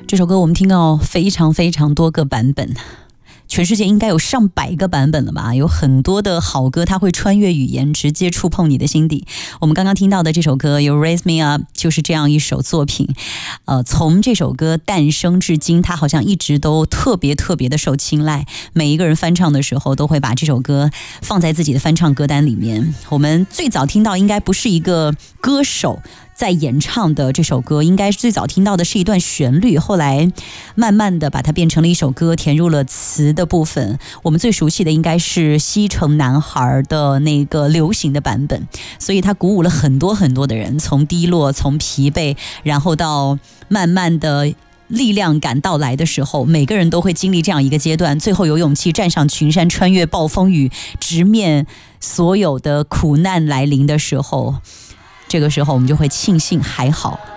这首歌我们听到非常非常多个版本，全世界应该有上百个版本了吧？有很多的好歌，它会穿越语言，直接触碰你的心底。我们刚刚听到的这首歌《You Raise Me Up》就是这样一首作品。从这首歌诞生至今，它好像一直都特别特别的受青睐。每一个人翻唱的时候，都会把这首歌放在自己的翻唱歌单里面。我们最早听到应该不是一个歌手在演唱的这首歌，应该最早听到的是一段旋律，后来慢慢的把它变成了一首歌，填入了词的部分。我们最熟悉的应该是西城男孩的那个流行的版本，所以它鼓舞了很多很多的人，从低落，从疲惫，然后到慢慢的力量感到来的时候，每个人都会经历这样一个阶段，最后有勇气站上群山，穿越暴风雨，直面所有的苦难来临的时候，这个时候我们就会庆幸还好